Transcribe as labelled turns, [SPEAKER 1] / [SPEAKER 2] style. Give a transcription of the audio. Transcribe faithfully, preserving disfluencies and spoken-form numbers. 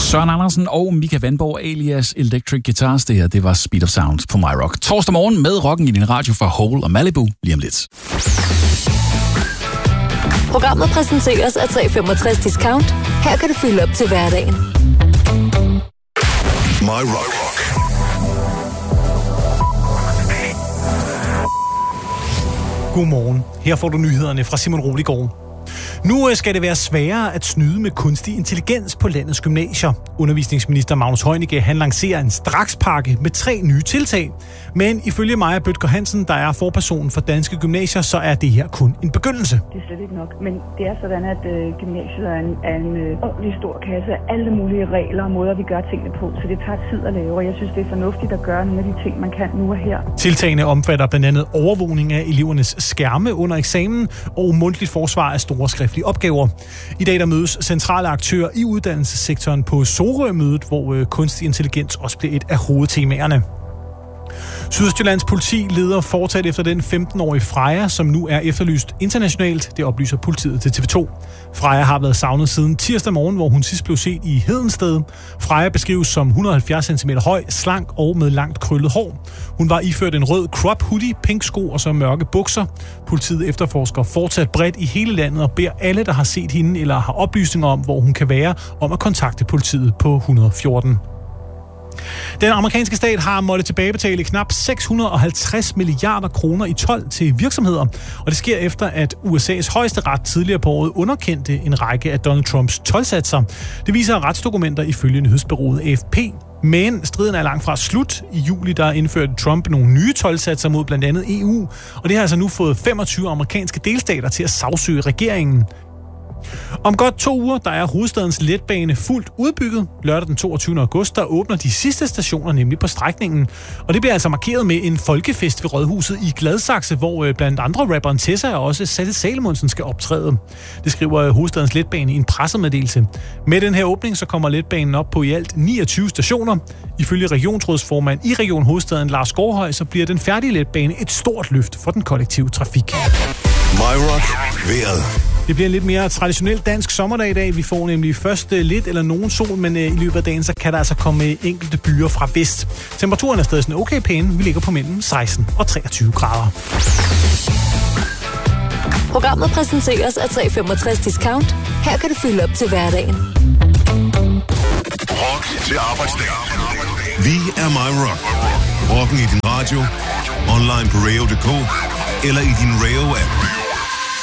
[SPEAKER 1] Søren Andersen og Mika Vandborg alias Electric Guitars. Det her, det var Speed of Sound på My Rock. Torsdag morgen med rocken i din radio fra Hole og Malibu lige om lidt.
[SPEAKER 2] Programmet præsenteres af tre femogtres Discount. Her kan du fylde op til hverdagen.
[SPEAKER 3] My Rock.
[SPEAKER 4] Godmorgen. Her får du nyhederne fra Simon Roliggaard. Nu skal det være sværere at snyde med kunstig intelligens på landets gymnasier. Undervisningsminister Magnus Heunicke, han lancerer en strakspakke med tre nye tiltag. Men ifølge Maja Bødker Hansen, der er forpersonen for danske gymnasier, så er det her kun en begyndelse.
[SPEAKER 5] Det er slet ikke nok, men det er sådan, at øh, gymnasiet er en, er en øh, ordentlig stor kasse af alle mulige regler og måder, vi gør tingene på. Så det tager tid at lave, og jeg synes, det er fornuftigt at gøre nogle af de ting, man kan nu og her.
[SPEAKER 4] Tiltagene omfatter blandt andet overvågning af elevernes skærme under eksamen og mundtligt forsvar af store skriftlige opgaver. I dag der mødes centrale aktører i uddannelsessektoren på Sorø-mødet, hvor øh, kunstig intelligens også bliver et af hovedtemaerne. Sydøstjyllands politi leder fortsat efter den femten-årige Freja, som nu er efterlyst internationalt. Det oplyser politiet til T V to. Freja har været savnet siden tirsdag morgen, hvor hun sidst blev set i Hedensted. Freja beskrives som et hundrede og halvfjerds centimeter høj, slank og med langt krøllet hår. Hun var iført en rød crop hoodie, pink sko og så mørke bukser. Politiet efterforsker fortsat bredt i hele landet og beder alle, der har set hende eller har oplysninger om, hvor hun kan være, om at kontakte politiet på et hundrede og fjorten. Den amerikanske stat har måttet tilbagebetale knap seks hundrede og halvtreds milliarder kroner i told til virksomheder, og det sker efter, at U S A's højesteret tidligere på året underkendte en række af Donald Trumps toldsatser. Det viser retsdokumenter ifølge nyhedsbureauet A F P. Men striden er langt fra slut. I juli der indførte Trump nogle nye toldsatser mod blandt andet E U, og det har altså nu fået femogtyve amerikanske delstater til at sagsøge regeringen. Om godt to uger, der er hovedstadens letbane fuldt udbygget. Lørdag den toogtyvende august, der åbner de sidste stationer nemlig på strækningen. Og det bliver altså markeret med en folkefest ved Rådhuset i Gladsaxe, hvor blandt andre rapperen Tessa og også Satte Salomonsen skal optræde. Det skriver hovedstadens letbane i en pressemeddelelse. Med den her åbning, så kommer letbanen op på i alt niogtyve stationer. Ifølge regionsrådsformand i Region Hovedstaden, Lars Gårdhøj, så bliver den færdige letbane et stort løft for den kollektive trafik.
[SPEAKER 3] My Rock. Vejret.
[SPEAKER 4] Det bliver en lidt mere traditionel dansk sommerdag i dag. Vi får nemlig først lidt eller nogen sol, men i løbet af dagen så kan der altså komme enkelte byer fra vest. Temperaturen er stadig sådan okay pæne. Vi ligger på mellem seksten og treogtyve grader.
[SPEAKER 2] Programmet præsenteres af tre femogtres Discount. Her kan du fylde op til hverdagen.
[SPEAKER 3] Rock til arbejdsdag. Vi er My Rock. Rocken i din radio, online på radio punktum d k eller i din Radio-app.